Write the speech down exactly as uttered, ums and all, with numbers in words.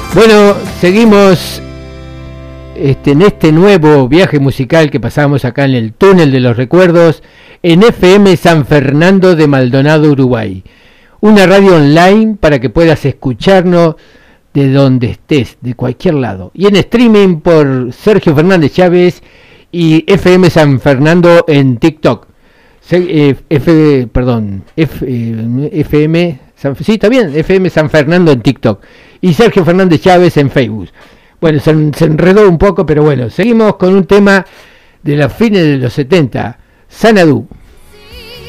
Bueno, seguimos este, en este nuevo viaje musical que pasamos acá en el túnel de los recuerdos en F M San Fernando de Maldonado, Uruguay. Una radio online para que puedas escucharnos de donde estés, de cualquier lado. Y en streaming por Sergio Fernández Chávez y F M San Fernando en TikTok. Eh, F, perdón, F, eh, F M, San, sí, está bien, F M San Fernando en TikTok. Y Sergio Fernández Chávez en Facebook. Bueno, se, se enredó un poco, pero bueno, seguimos con un tema de los fines de los setenta, Xanadu.